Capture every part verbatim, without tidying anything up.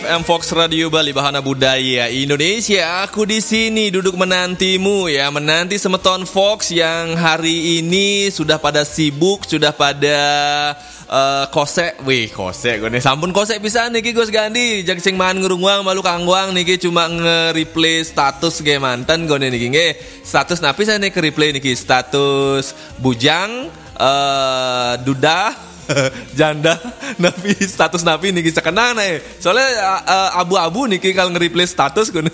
M Fox Radio Bali Bahana Budaya Indonesia. Aku di sini duduk menantimu ya, menanti semeton Fox yang hari ini sudah pada sibuk, sudah pada uh, kosek. Wih, kosek gue nih. Sampun kosek pisan niki Gus Gandhi. Jak sing man ngurungwang malu kangwang niki cuma nge-replay status ge mantan gue niki nge. Status napi saya nih ke-replay niki status bujang uh, duda janda napi status napi niki sekenang nih soalnya uh, abu-abu niki kalau nge-replay status gue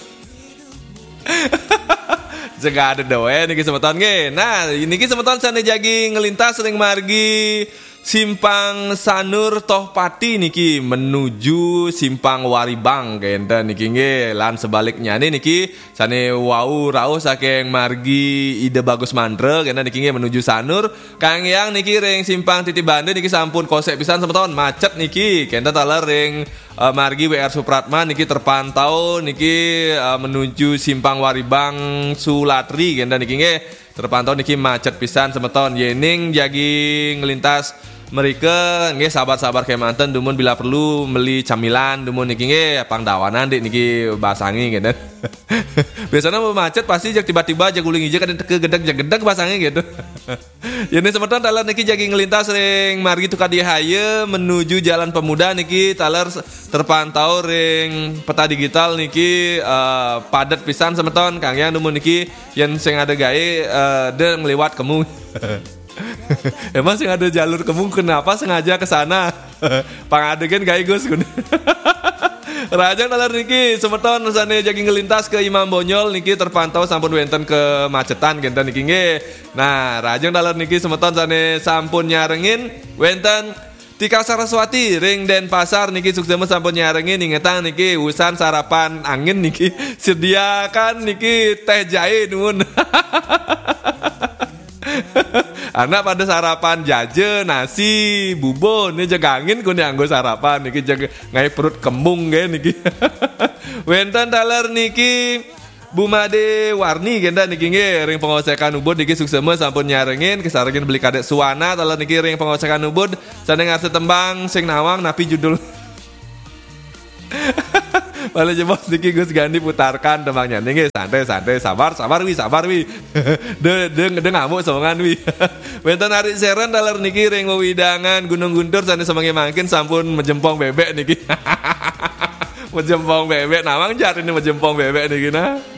jaga ada doa niki semeton nge. Nah niki semeton sana jagi ngelintas sering margi Simpang Sanur Tohpati niki menuju Simpang Waribang kenta niki nge. Lan sebaliknya nih niki sane wau rau saking margi Ide Bagus Mandre kenta niki nge menuju Sanur. Kang yang niki ring Simpang Titibande niki sampun kosek pisan semeton macet niki kenta taler ring uh, margi W R Supratman niki terpantau niki uh, menuju Simpang Waribang Sulatri kenta niki nge terpantau niki macet pisan semeton yening jagi ngelintas mereka nggih sabar-sabar kayak mantan dumun bila perlu meli camilan dumun niki nggih pangdawanan dik niki basangi gitu. Biasanya mau macet pasti jak tiba-tiba jak uling ije kan ke gedeg jak gedeg basangi gitu. Ya ini semeton taler niki jagi ngelintas ring margi tuka dihaya menuju Jalan Pemuda niki taler terpantau ring peta digital niki uh, padat pisan semeton kang yang dumun niki yang sing ada gawe uh, de ngliwat kemu. Emang sih ada jalur kemung kenapa sengaja ke sana? Pangadegan gawe Gus. Rajang dalar niki semeton sane jagi ngelintas ke Imam Bonyol niki terpantau sampun wenten ke macetan genta niki nggih. Nah, rajang dalar niki semeton sane sampun nyarengin wenten Tika Saraswati ring Denpasar niki suksema sampun nyarengin ingetan niki usan sarapan angin niki sediakan niki teh jahe nuwun. Anak pada sarapan jaje nasi bubon ini jaga angin kun anggo sarapan niki jaga ngai perut kembung ge niki. Wenten taler niki Bumade Warni genda niki nge ring pengosekan ubud niki suksema sampun nyarengin kesarengin beli kadek suwana taler niki ring pengosekan ubud sane ngarse tembang sing nawang napi judul. Malah jebos niki Gus Gandhi putarkan tembangnya niki santai-santai sabar sabar wi sabar wi. De de de ngamuk somongan wi. Wenten hari seren dalar niki ring wewidangan Gunung Guntur sane semange mangkin sampun menjempong bebek niki. Menjempong bebek nawang jar ini menjempong bebek niki nah.